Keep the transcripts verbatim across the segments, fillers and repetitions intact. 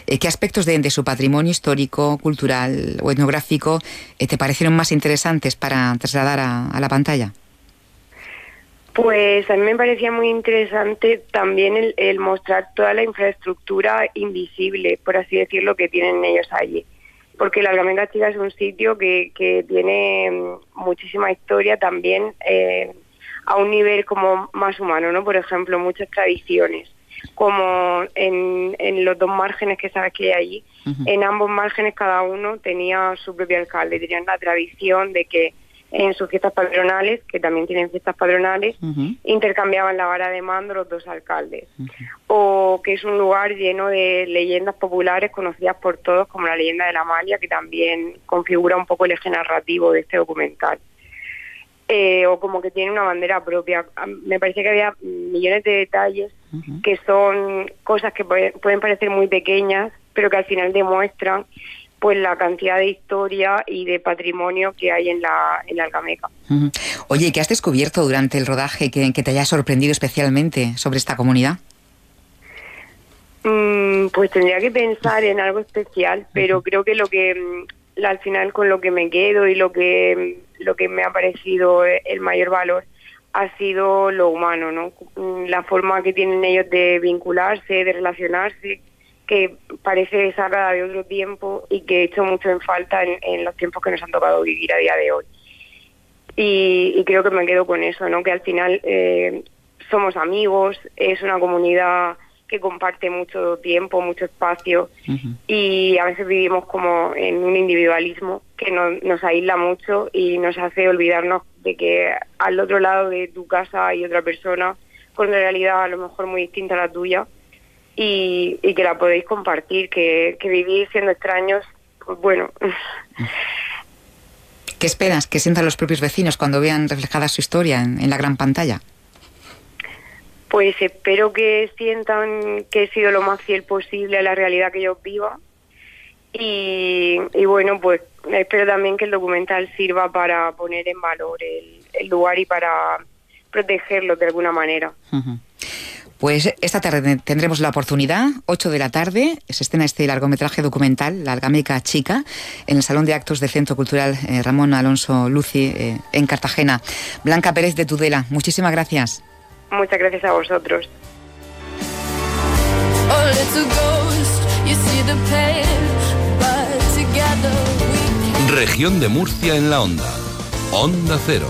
Eh, ¿Qué aspectos de, de su patrimonio histórico, cultural o etnográfico eh, te parecieron más interesantes para trasladar a, a la pantalla? Pues a mí me parecía muy interesante también el, el mostrar toda la infraestructura invisible, por así decirlo, que tienen ellos allí. Porque la Algameca Chica es un sitio que, que tiene muchísima historia también eh, a un nivel como más humano, ¿no? Por ejemplo, muchas tradiciones, como en, en los dos márgenes que sabes que hay allí, uh-huh. En ambos márgenes cada uno tenía su propio alcalde, tenían la tradición de que en sus fiestas patronales, que también tienen fiestas patronales, uh-huh. intercambiaban la vara de mando los dos alcaldes. Uh-huh. O que es un lugar lleno de leyendas populares conocidas por todos, como la leyenda de la Amalia, que también configura un poco el eje narrativo de este documental. Eh, o como que tiene una bandera propia. Me parece que había millones de detalles uh-huh. que son cosas que pueden parecer muy pequeñas, pero que al final demuestran pues la cantidad de historia y de patrimonio que hay en la, en la Algameca. Uh-huh. Oye, ¿qué has descubierto durante el rodaje que, que te haya sorprendido especialmente sobre esta comunidad? Mm, pues tendría que pensar en algo especial, pero uh-huh. creo que lo que mm, al final con lo que me quedo y lo que, lo que me ha parecido el mayor valor ha sido lo humano, ¿no? La forma que tienen ellos de vincularse, de relacionarse, que parece sacada de otro tiempo y que he hecho mucho en falta en, en los tiempos que nos han tocado vivir a día de hoy. Y, y creo que me quedo con eso, ¿no? Que al final eh, somos amigos, es una comunidad que comparte mucho tiempo, mucho espacio, uh-huh. y a veces vivimos como en un individualismo que nos, nos aísla mucho y nos hace olvidarnos de que al otro lado de tu casa hay otra persona con una realidad a lo mejor muy distinta a la tuya, Y, y que la podéis compartir, que, que vivir siendo extraños, pues bueno. ¿Qué esperas que sientan los propios vecinos cuando vean reflejada su historia en, en la gran pantalla? Pues espero que sientan que he sido lo más fiel posible a la realidad que ellos vivan. Y, y bueno, pues espero también que el documental sirva para poner en valor el, el lugar y para protegerlo de alguna manera. Uh-huh. Pues esta tarde tendremos la oportunidad, ocho de la tarde, se estrena este largometraje documental, La Algameca Chica, en el Salón de Actos del Centro Cultural eh, Ramón Alonso Luci, eh, en Cartagena. Blanca Pérez de Tudela, muchísimas gracias. Muchas gracias a vosotros. Región de Murcia en la onda. Onda Cero.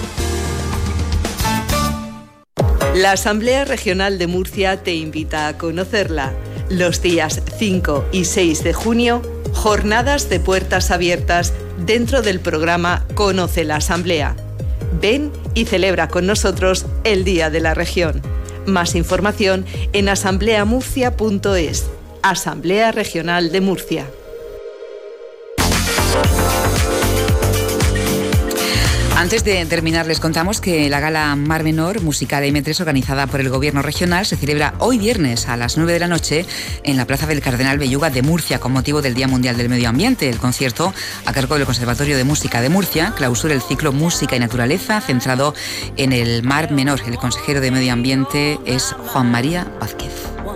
La Asamblea Regional de Murcia te invita a conocerla. Los días cinco y seis de junio, jornadas de puertas abiertas dentro del programa Conoce la Asamblea. Ven y celebra con nosotros el Día de la Región. Más información en asamblea murcia punto es. Asamblea Regional de Murcia. Antes de terminar, les contamos que la gala Mar Menor, música de eme tres, organizada por el Gobierno Regional, se celebra hoy viernes a las nueve de la noche en la Plaza del Cardenal Belluga de Murcia, con motivo del Día Mundial del Medio Ambiente. El concierto, a cargo del Conservatorio de Música de Murcia, clausura el ciclo Música y Naturaleza, centrado en el Mar Menor. El consejero de Medio Ambiente es Juan María Vázquez.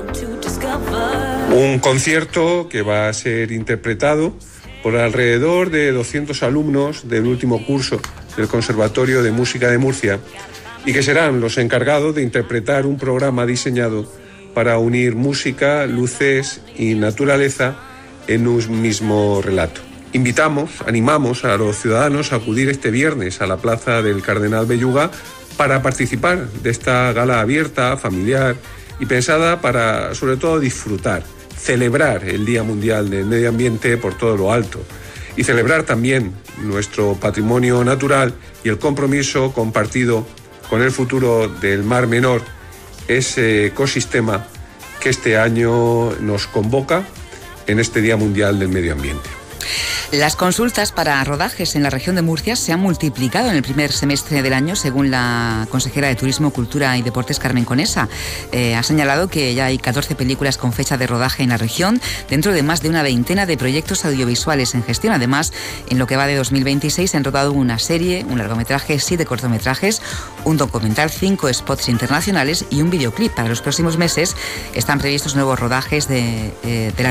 Un concierto que va a ser interpretado por alrededor de doscientos alumnos del último curso del Conservatorio de Música de Murcia, y que serán los encargados de interpretar un programa diseñado para unir música, luces y naturaleza en un mismo relato. Invitamos, animamos a los ciudadanos a acudir este viernes a la Plaza del Cardenal Belluga para participar de esta gala abierta, familiar y pensada para, sobre todo, disfrutar, celebrar el Día Mundial del Medio Ambiente por todo lo alto, y celebrar también nuestro patrimonio natural y el compromiso compartido con el futuro del Mar Menor, ese ecosistema que este año nos convoca en este Día Mundial del Medio Ambiente. Las consultas para rodajes en la región de Murcia se han multiplicado en el primer semestre del año, según la consejera de Turismo, Cultura y Deportes, Carmen Conesa. Eh, ha señalado que ya hay catorce películas con fecha de rodaje en la región, dentro de más de una veintena de proyectos audiovisuales en gestión. Además, en lo que va de dos mil veintiséis, se han rodado una serie, un largometraje, siete cortometrajes, un documental, cinco spots internacionales y un videoclip. Para los próximos meses están previstos nuevos rodajes de, eh, de la